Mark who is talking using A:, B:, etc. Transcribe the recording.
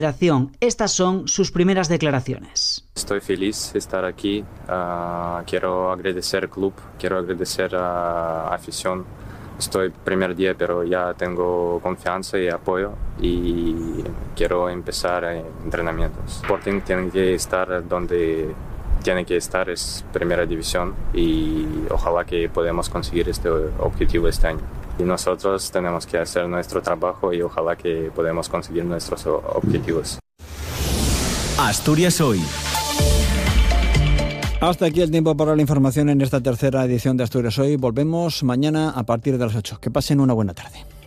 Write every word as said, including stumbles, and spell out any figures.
A: Estas son sus primeras declaraciones.
B: Estoy feliz de estar aquí. Uh, quiero agradecer al club, quiero agradecer a la afición. Estoy primer día, pero ya tengo confianza y apoyo y quiero empezar entrenamientos. Sporting tiene que estar donde tiene que estar, es primera división, y ojalá que podamos conseguir este objetivo este año. Y nosotros tenemos que hacer nuestro trabajo y ojalá que podamos conseguir nuestros objetivos.
C: Asturias Hoy.
D: Hasta aquí el tiempo para la información en esta tercera edición de Asturias Hoy. Volvemos mañana a partir de las ocho. Que pasen una buena tarde.